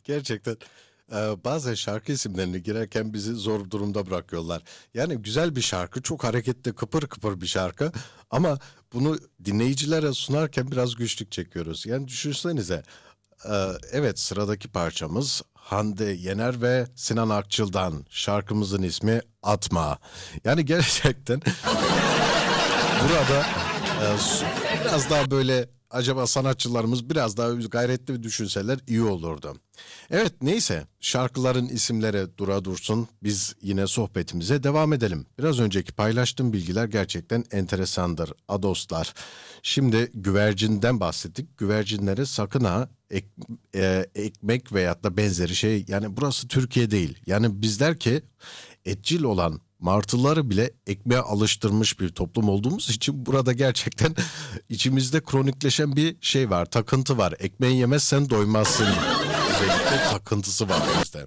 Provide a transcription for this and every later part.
Gerçekten bazen şarkı isimlerini girerken bizi zor durumda bırakıyorlar. Yani güzel bir şarkı, çok hareketli, kıpır kıpır bir şarkı ama bunu dinleyicilere sunarken biraz güçlük çekiyoruz. Yani düşünsenize, evet sıradaki parçamız Hande Yener ve Sinan Akçıl'dan. Şarkımızın ismi Atma. Yani gerçekten burada biraz daha böyle acaba sanatçılarımız biraz daha gayretli düşünseler iyi olurdu. Evet neyse şarkıların isimleri dura dursun biz yine sohbetimize devam edelim. Biraz önceki paylaştığım bilgiler gerçekten enteresandır adoslar. Şimdi güvercinden bahsettik. Güvercinleri sakın ha ekmek veyahut da benzeri şey yani burası Türkiye değil. Yani bizler ki etçil olan martıları bile ekmeğe alıştırmış bir toplum olduğumuz için burada gerçekten içimizde kronikleşen bir şey var, takıntı var. Ekmeği yemezsen doymazsın. Özellikle takıntısı var bizde.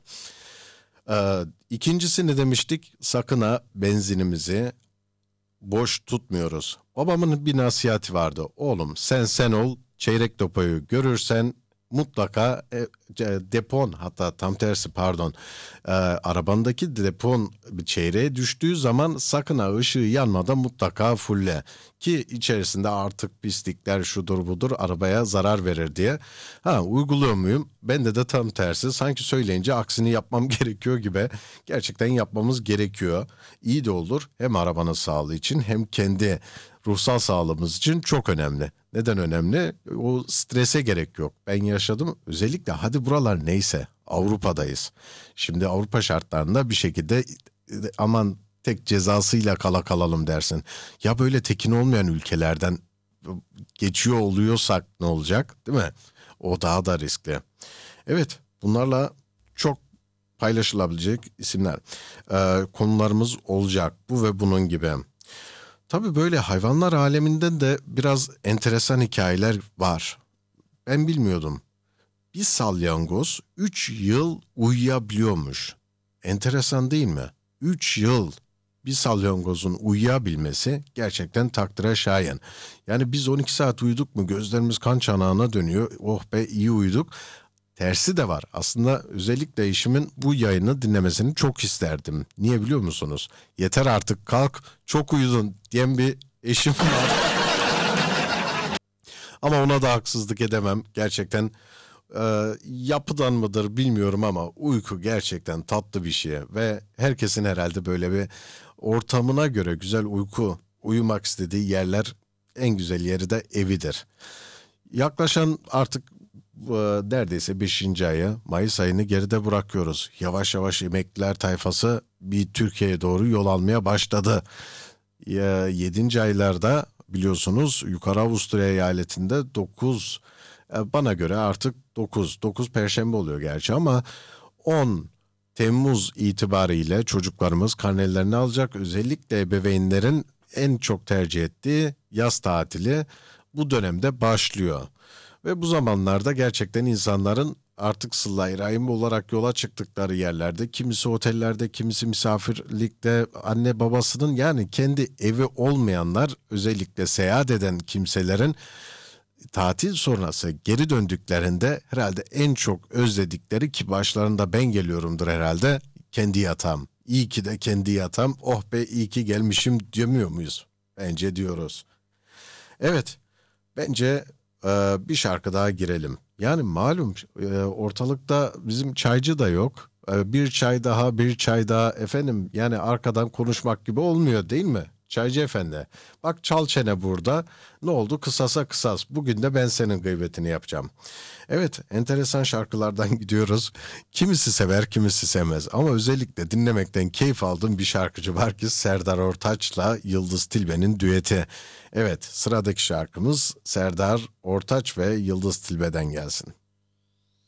İkincisi ne demiştik? Sakın ha benzinimizi boş tutmuyoruz. Babamın bir nasihati vardı. Oğlum sen ol, çeyrek depoyu görürsen mutlaka depon hatta tam tersi pardon arabandaki depon bir çeyreğe düştüğü zaman sakın ha ışığı yanmadan mutlaka fulle ki içerisinde artık pislikler şudur budur arabaya zarar verir diye. Ha uyguluyor muyum? Bende de tam tersi sanki söyleyince aksini yapmam gerekiyor gibi gerçekten yapmamız gerekiyor. İyi de olur hem arabanın sağlığı için hem kendi ruhsal sağlığımız için çok önemli. Neden önemli? O strese gerek yok. Ben yaşadım. Özellikle hadi buralar neyse Avrupa'dayız. Şimdi Avrupa şartlarında bir şekilde aman tek cezasıyla kala kalalım dersin. Ya böyle tekin olmayan ülkelerden geçiyor oluyorsak ne olacak? Değil mi? O daha da riskli. Evet bunlarla çok paylaşılabilecek isimler. Konularımız olacak. Bu ve bunun gibi. Tabii böyle hayvanlar aleminden de biraz enteresan hikayeler var. Ben bilmiyordum. Bir salyangoz 3 yıl uyuyabiliyormuş. Enteresan değil mi? 3 yıl bir salyangozun uyuyabilmesi gerçekten takdire şayan. Yani biz 12 saat uyuduk mu gözlerimiz kan çanağına dönüyor. Oh be iyi uyuduk. Tersi de var. Aslında özellikle eşimin bu yayını dinlemesini çok isterdim. Niye biliyor musunuz? Yeter artık kalk çok uyudun diyen bir eşim var. Ama ona da haksızlık edemem. Gerçekten yapıdan mıdır bilmiyorum ama uyku gerçekten tatlı bir şey. Ve herkesin herhalde böyle bir ortamına göre güzel uyumak istediği yerler en güzel yeri de evidir. Yaklaşan artık neredeyse 5. ayı Mayıs ayını geride bırakıyoruz. Yavaş yavaş emekliler tayfası bir Türkiye'ye doğru yol almaya başladı. 7. aylarda biliyorsunuz yukarı Avusturya eyaletinde 9 bana göre artık 9 Perşembe oluyor gerçi ama 10 Temmuz itibariyle çocuklarımız karnelerini alacak. Özellikle ebeveynlerin en çok tercih ettiği yaz tatili bu dönemde başlıyor. Ve bu zamanlarda gerçekten insanların artık sıla-i rahim olarak yola çıktıkları yerlerde, kimisi otellerde, kimisi misafirlikte, anne babasının yani kendi evi olmayanlar, özellikle seyahat eden kimselerin tatil sonrası geri döndüklerinde herhalde en çok özledikleri ki başlarında ben geliyorumdur herhalde kendi yatağım. İyi ki de kendi yatağım, oh be iyi ki gelmişim demiyor muyuz? Bence diyoruz. Evet. Bence bir şarkı daha girelim. Yani malum ortalıkta bizim çaycı da yok. Bir çay daha, bir çay daha efendim yani arkadan konuşmak gibi olmuyor değil mi? Çaycı efendi. Bak çal çene burada. Ne oldu? Kısasa kısas. Bugün de ben senin gıybetini yapacağım. Evet, enteresan şarkılardan gidiyoruz. Kimisi sever, kimisi sevmez. Ama özellikle dinlemekten keyif aldığım bir şarkıcı var ki Serdar Ortaç'la Yıldız Tilbe'nin düeti. Evet, sıradaki şarkımız Serdar Ortaç ve Yıldız Tilbe'den gelsin.